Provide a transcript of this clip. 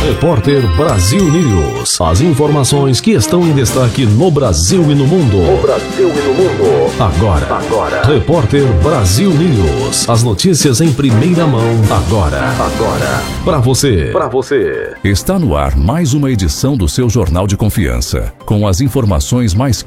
Repórter Brasil News. As informações que estão em destaque no Brasil e no mundo. Agora. Repórter Brasil News. As notícias em primeira mão. Agora. Para você. Está no ar mais uma edição do seu Jornal de Confiança, com as informações mais